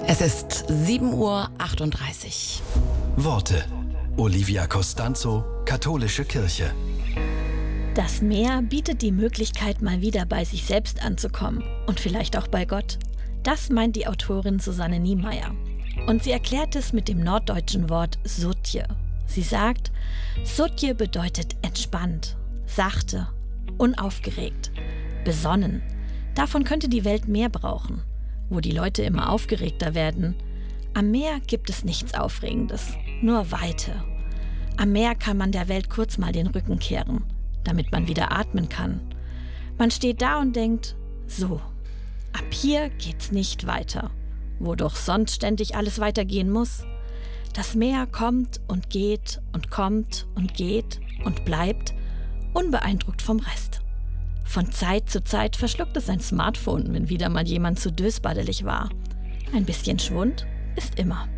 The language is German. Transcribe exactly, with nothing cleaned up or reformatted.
Es ist sieben Uhr achtunddreißig. Worte. Olivia Costanzo, Katholische Kirche. Das Meer bietet die Möglichkeit, mal wieder bei sich selbst anzukommen und vielleicht auch bei Gott. Das meint die Autorin Susanne Niemeyer. Und sie erklärt es mit dem norddeutschen Wort Sutje. Sie sagt, Sutje bedeutet entspannt, sachte, unaufgeregt, besonnen. Davon könnte die Welt mehr brauchen, wo die Leute immer aufgeregter werden. Am Meer gibt es nichts Aufregendes, nur Weite. Am Meer kann man der Welt kurz mal den Rücken kehren, damit man wieder atmen kann. Man steht da und denkt, so, ab hier geht's nicht weiter, wo doch sonst ständig alles weitergehen muss. Das Meer kommt und geht und kommt und geht und bleibt, unbeeindruckt vom Rest. Von Zeit zu Zeit verschluckt es sein Smartphone, wenn wieder mal jemand zu dösbaddelig war. Ein bisschen Schwund ist immer.